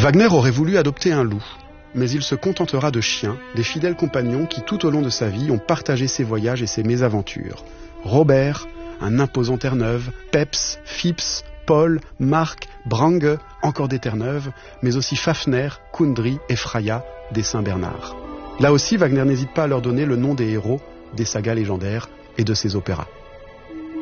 Wagner aurait voulu adopter un loup, mais il se contentera de chiens, des fidèles compagnons qui tout au long de sa vie ont partagé ses voyages et ses mésaventures. Robert, un imposant Terre-Neuve, Peps, Phipps, Paul, Marc, Brangue, encore des Terre-Neuves, mais aussi Fafner, Kundry et Freya, des Saint-Bernard. Là aussi, Wagner n'hésite pas à leur donner le nom des héros, des sagas légendaires et de ses opéras.